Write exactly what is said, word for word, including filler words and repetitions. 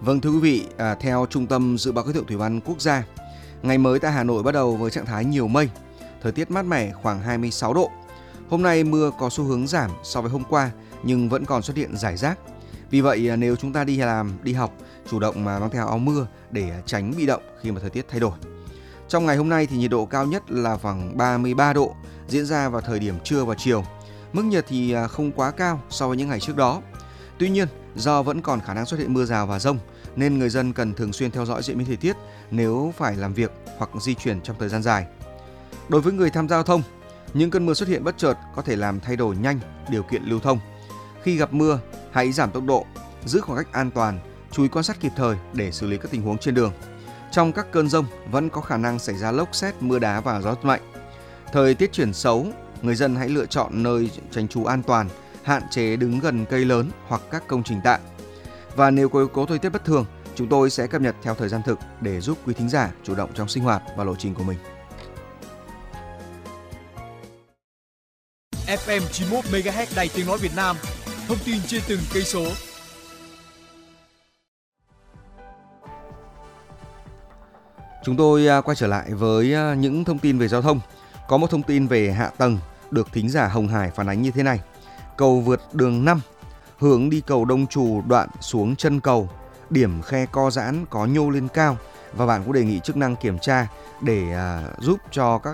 Vâng thưa quý vị, à, theo Trung tâm Dự báo Khí tượng Thủy văn Quốc gia, ngày mới tại Hà Nội bắt đầu với trạng thái nhiều mây, thời tiết mát mẻ khoảng hai mươi sáu độ. Hôm nay mưa có xu hướng giảm so với hôm qua nhưng vẫn còn xuất hiện rải rác. Vì vậy à, nếu chúng ta đi làm, đi học, chủ động mà mang theo áo mưa để tránh bị động khi mà thời tiết thay đổi. Trong ngày hôm nay thì nhiệt độ cao nhất là khoảng ba mươi ba độ, diễn ra vào thời điểm trưa và chiều. Mức nhiệt thì à, không quá cao so với những ngày trước đó. Tuy nhiên, do vẫn còn khả năng xuất hiện mưa rào và dông nên người dân cần thường xuyên theo dõi diễn biến thời tiết nếu phải làm việc hoặc di chuyển trong thời gian dài. Đối với người tham gia giao thông, những cơn mưa xuất hiện bất chợt có thể làm thay đổi nhanh điều kiện lưu thông. Khi gặp mưa, hãy giảm tốc độ, giữ khoảng cách an toàn, chú ý quan sát kịp thời để xử lý các tình huống trên đường. Trong các cơn dông vẫn có khả năng xảy ra lốc sét, mưa đá và gió rất mạnh. Thời tiết chuyển xấu, người dân hãy lựa chọn nơi tránh trú an toàn, hạn chế đứng gần cây lớn hoặc các công trình tạm. Và nếu có yếu tố thời tiết bất thường, chúng tôi sẽ cập nhật theo thời gian thực để giúp quý thính giả chủ động trong sinh hoạt và lộ trình của mình. ép em chín mươi mốt mê ga héc Đài Tiếng nói Việt Nam, thông tin trên từng cây số. Chúng tôi quay trở lại với những thông tin về giao thông. Có một thông tin về hạ tầng được thính giả Hồng Hải phản ánh như thế này. Cầu vượt đường năm, hướng đi cầu Đông Trù đoạn xuống chân cầu, điểm khe co giãn có nhô lên cao và bạn cũng đề nghị chức năng kiểm tra để uh, giúp cho các